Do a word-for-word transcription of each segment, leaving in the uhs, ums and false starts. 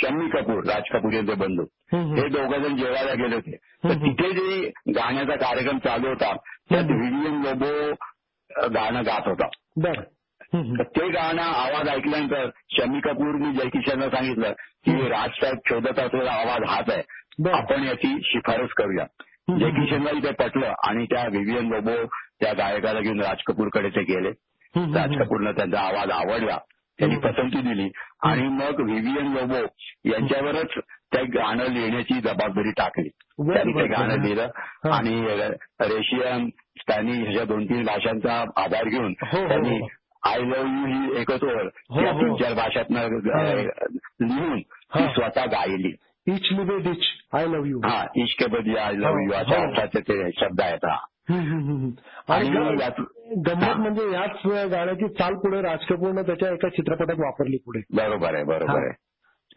शम्मी कपूर, राज कपूर यांचे बंधू, हे दोघं जण जेवायला गेले होते. तर तिथे जे गाण्याचा कार्यक्रम चालू होता त्यात व्हिडियन लोबो गाणं गात होता. बर. तर ते गाणं आवाज ऐकल्यानंतर शम्मी कपूरनी जयकिशनला सांगितलं की राजसाहेब शोधत असलेला आवाज हाच आहे, आपण याची शिफारस करूया. जयकिशनलाही ते पटलं आणि त्या व्हिवियन लोबो त्या गायकाला घेऊन राज कपूरकडे ते गेले. राज कपूरनं त्यांचा आवाज आवडला, त्यांनी पसंती दिली आणि मग व्हिवियन लोबो यांच्यावरच ते गाणं लिहिण्याची जबाबदारी टाकली. त्यांनी ते गाणं लिहिलं आणि रशियन, स्पॅनिश अशा दोन तीन भाषांचा आधार घेऊन त्यांनी आय लव्ह यू ही एकच ओळ त्या तीन चार भाषातनं लिहून ती स्वतः गायली. इच लिबे डिच आय लव्ह यू. हा, इश्क बदी आय लव्ह यू अशा अर्थाचे ते शब्द आहेत. हा. आणि गंमत म्हणजे याच गाण्याची चाल पुढे राज कपूरनं त्याच्या एका चित्रपटात वापरली पुढे. बरोबर आहे, बरोबर आहे.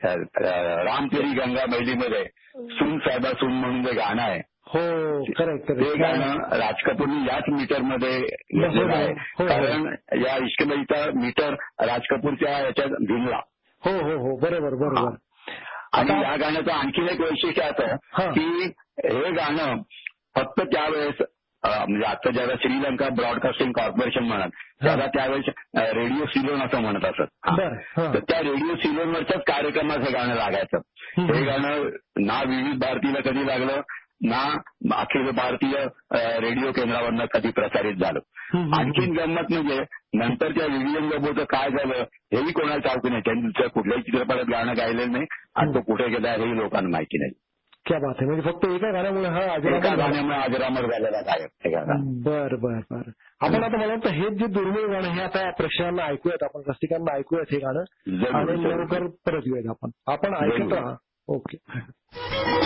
राम तेरी गंगा मैलीमध्ये सुन साहेबा सुन म्हणून जे गाणं आहे, हो करेक्ट ते गाणं राज कपूरनी याच मीटरमध्ये घेतलेलं आहे. कारण या इश्कबदीचा मीटर राज कपूरच्या याच्यात भिनला. हो हो हो बरोबर बरोबर. आणि या गाण्याचं आणखीन एक वैशिष्ट्य असं की हे गाणं फक्त त्यावेळेस म्हणजे आता ज्याला श्रीलंका ब्रॉडकास्टिंग कॉर्पोरेशन म्हणत, त्याला त्यावेळेस रेडिओ सिलोन असं म्हणत असत. तर त्या रेडिओ सिलोनवरच्याच कार्यक्रमात हे गाणं लागायचं. हे गाणं ना विविध भारतीला कधी लागलं ना अखिल भारतीय रेडिओ केंद्रावरनं कधी प्रसारित झालं. आणखीन गंमत म्हणजे नंतर त्या व्हिडियन लोबोचं काय झालं हेही कोणाला ठाऊक नाही. त्यांनी दुसऱ्या कुठल्याही चित्रपटात गाणं गायलेलं नाही आणि तो कुठे गेला हेही लोकांना माहिती नाही. क्या बात आहे. म्हणजे फक्त एका गाण्यामुळे हा एका गाण्यामुळे अजरामर झालेला गायक हे गाणं. बर बर बर. आपण आता मला वाटतं हे जे दुर्मिळ गाणं हे आता प्रेक्षकांना ऐकूयात, आपण रसिकांना ऐकूयात हे गाणं आणि लवकर परत येऊयात आपण. आपण ऐकत राहा. ओके.